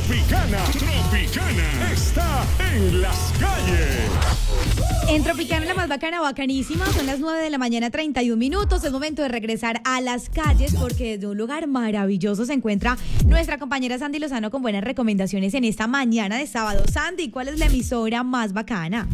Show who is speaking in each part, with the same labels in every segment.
Speaker 1: Tropicana está en las calles.
Speaker 2: En Tropicana, la más bacana, bacanísima, son las 9 de la mañana, 31 minutos. Es momento de regresar a las calles porque desde un lugar maravilloso se encuentra nuestra compañera Sandy Lozano con buenas recomendaciones en esta mañana de sábado. Sandy, ¿cuál es la emisora más bacana?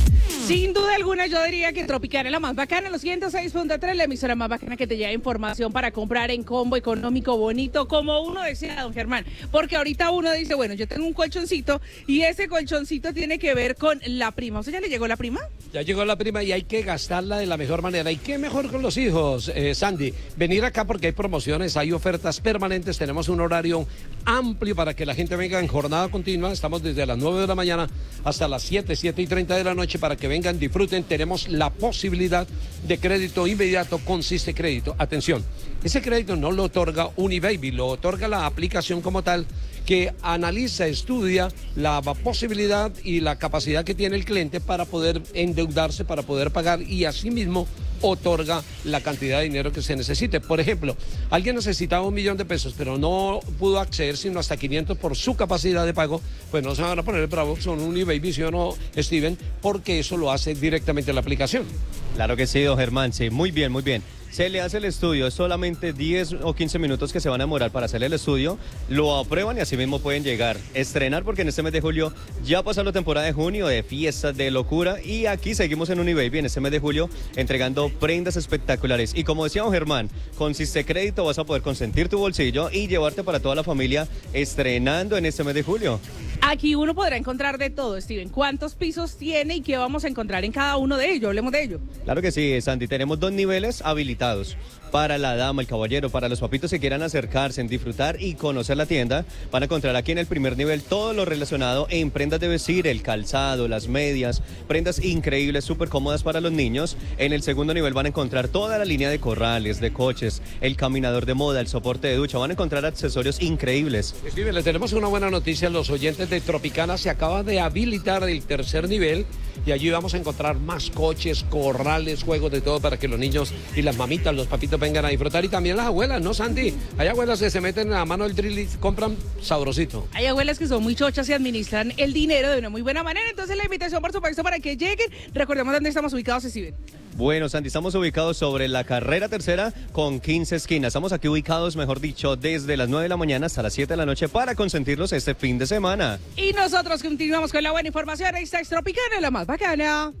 Speaker 3: Sin duda alguna, yo diría que Tropicana es la más bacana, los 106.3, la emisora más bacana que te lleva información para comprar en combo económico, bonito, como uno desea, don Germán. Porque ahorita uno dice, bueno, yo tengo un colchoncito y ese colchoncito tiene que ver con la prima. ¿O sea, ya le llegó la prima?
Speaker 4: Ya llegó la prima y hay que gastarla de la mejor manera. ¿Y qué mejor con los hijos, Sandy? Venir acá porque hay promociones, hay ofertas permanentes, tenemos un horario amplio para que la gente venga en jornada continua. Estamos desde las 9 de la mañana hasta las 7:30 de la noche para que vengan, disfruten. Tenemos la posibilidad de crédito inmediato con Siste Crédito. Atención, ese crédito no lo otorga Unibaby, lo otorga la aplicación como tal, que analiza, estudia la posibilidad y la capacidad que tiene el cliente para poder endeudarse, para poder pagar, y asimismo otorga la cantidad de dinero que se necesite. Por ejemplo, alguien necesitaba 1 millón de pesos, pero no pudo acceder sino hasta 500 por su capacidad de pago, pues no se van a poner bravos, son Unibaby, ¿sí o no, Steven? Porque eso lo hace directamente la aplicación.
Speaker 5: Claro que sí, don Germán, sí, muy bien, muy bien. Se le hace el estudio, es solamente 10 o 15 minutos que se van a demorar para hacerle el estudio, lo aprueban y así mismo pueden llegar, estrenar, porque en este mes de julio ya pasó la temporada de junio de fiestas, de locura, y aquí seguimos en Unibaby en este mes de julio entregando prendas espectaculares. Y como decía don Germán, con Siste Crédito vas a poder consentir tu bolsillo y llevarte para toda la familia estrenando en este mes de julio.
Speaker 3: Aquí uno podrá encontrar de todo, Steven. ¿Cuántos pisos tiene y qué vamos a encontrar en cada uno de ellos? Hablemos de ello.
Speaker 5: Claro que sí, Sandy. Tenemos 2 niveles habilitados para la dama, el caballero, para los papitos que quieran acercarse, disfrutar y conocer la tienda. Van a encontrar aquí en el primer nivel todo lo relacionado en prendas de vestir, el calzado, las medias, prendas increíbles, súper cómodas para los niños. En el segundo nivel van a encontrar toda la línea de corrales, de coches, el caminador de moda, el soporte de ducha. Van a encontrar accesorios increíbles.
Speaker 4: Steven, le tenemos una buena noticia a los oyentes de Tropicana. Se acaba de habilitar el tercer nivel y allí vamos a encontrar más coches, corrales, juegos de todo para que los niños y las mamitas, los papitos vengan a disfrutar, y también las abuelas, ¿no, Sandy? Hay abuelas que se meten en la mano del drill y compran sabrosito.
Speaker 3: Hay abuelas que son muy chochas y administran el dinero de una muy buena manera, entonces la invitación, por supuesto, para que lleguen. Recordemos dónde estamos ubicados, Steven.
Speaker 5: Bueno, Sandy, estamos ubicados sobre la carrera tercera con 15 esquinas. Estamos aquí ubicados, mejor dicho, desde las 9 de la mañana hasta las 7 de la noche para consentirlos este fin de semana.
Speaker 3: Y nosotros continuamos con la buena información. Esta es Tropicana, la más bacana.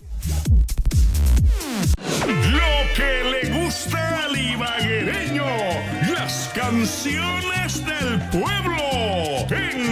Speaker 1: Lo que le gusta al ibaguereño, las canciones del pueblo.